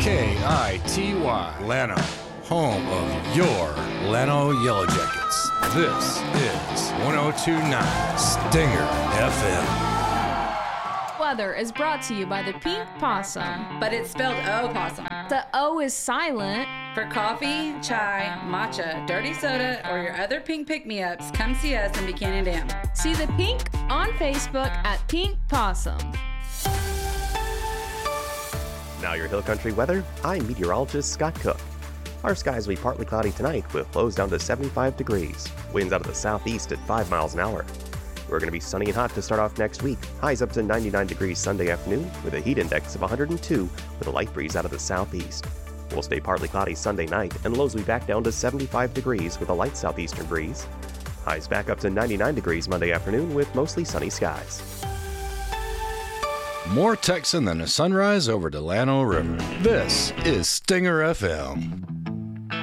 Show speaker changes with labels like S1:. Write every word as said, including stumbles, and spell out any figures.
S1: K I T Y, Llano, home of your Llano Yellow Jackets. This is one oh two point nine Stinger F M.
S2: Weather is brought to you by the Pink Possum.
S3: But it's spelled O-possum.
S2: The O is silent.
S3: For coffee, chai, matcha, dirty soda, or your other pink pick-me-ups, come see us in Buchanan Dam.
S2: See the pink on Facebook at Pink Possum.
S4: Now your Hill Country weather, I'm meteorologist Scott Cook. Our skies will be partly cloudy tonight with lows down to seventy-five degrees. Winds out of the southeast at five miles an hour. We're going to be sunny and hot to start off next week. Highs up to ninety-nine degrees Sunday afternoon with a heat index of one hundred two with a light breeze out of the southeast. We'll stay partly cloudy Sunday night and lows will be back down to seventy-five degrees with a light southeastern breeze. Highs back up to ninety-nine degrees Monday afternoon with mostly sunny skies.
S1: More Texan than a sunrise over Delano River. This is Stinger F M.